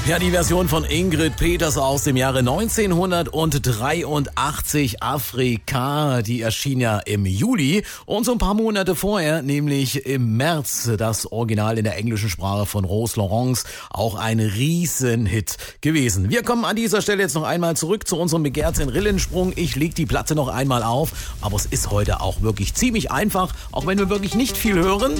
Ja, die Version von Ingrid Peters aus dem Jahre 1983, Afrika, die erschien ja im Juli und so ein paar Monate vorher, nämlich im März, das Original in der englischen Sprache von Rose Laurence, auch ein Riesenhit gewesen. Wir kommen an dieser Stelle jetzt noch einmal zurück zu unserem begehrten Rillensprung. Ich leg die Platte noch einmal auf, aber es ist heute auch wirklich ziemlich einfach, auch wenn wir wirklich nicht viel hören.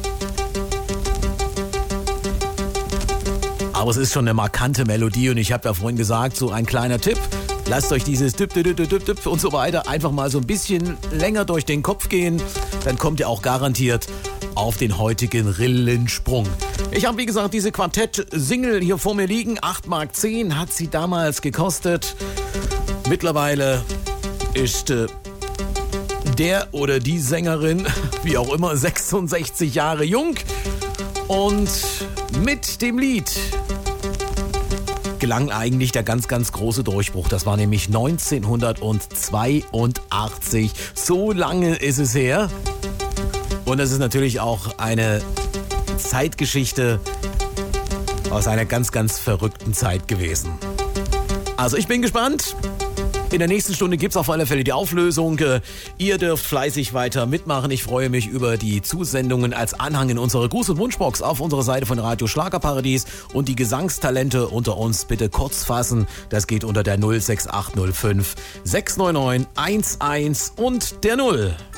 Aber es ist schon eine markante Melodie und ich habe ja vorhin gesagt, so ein kleiner Tipp. Lasst euch dieses Dip und so weiter einfach mal so ein bisschen länger durch den Kopf gehen. Dann kommt ihr auch garantiert auf den heutigen Rillensprung. Ich habe, wie gesagt, diese Quartett-Single hier vor mir liegen. 8,10 Mark hat sie damals gekostet. Mittlerweile ist der oder die Sängerin, wie auch immer, 66 Jahre jung. Und mit dem Lied gelang eigentlich der ganz, ganz große Durchbruch. Das war nämlich 1982. So lange ist es her. Und das ist natürlich auch eine Zeitgeschichte aus einer ganz, ganz verrückten Zeit gewesen. Also ich bin gespannt. In der nächsten Stunde gibt's auf alle Fälle die Auflösung. Ihr dürft fleißig weiter mitmachen. Ich freue mich über die Zusendungen als Anhang in unsere Gruß- und Wunschbox auf unserer Seite von Radio Schlagerparadies. Und die Gesangstalente unter uns bitte kurz fassen. Das geht unter der 06805 699 11 und der 0.